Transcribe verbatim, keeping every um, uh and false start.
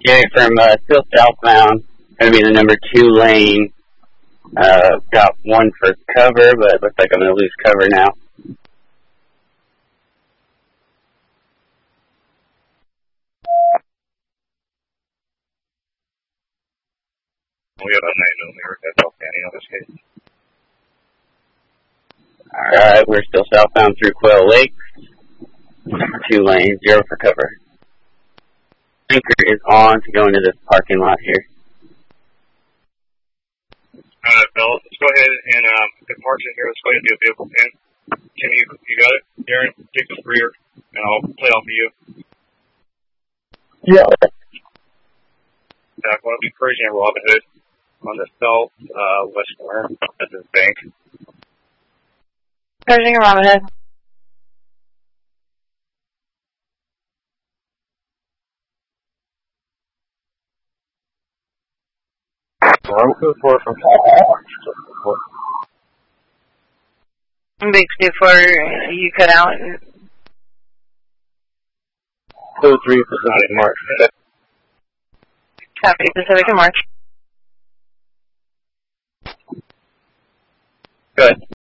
Yeah, from uh, still southbound, going to be the number two lane. Uh, got one for cover, but it looks like I'm going to lose cover now. We have a nine millimeter that's outstanding on this case. Alright, we're still southbound through Quail Lake. Number two lane, zero for cover. Anchor is on to go into this parking lot here. Alright, Bill, let's go ahead and, um, get marching here. Let's go ahead and do a vehicle pin. Tim, you, you got it? Darren, take the rear, and I'll play off of you. Yeah. Back, one will be Persian and Robin Hood on the south, uh, west corner of this bank. Pershing and Robin Hood. One two four from Big two four, you cut out. two three Pacific March. Copy, Pacific and March. Good.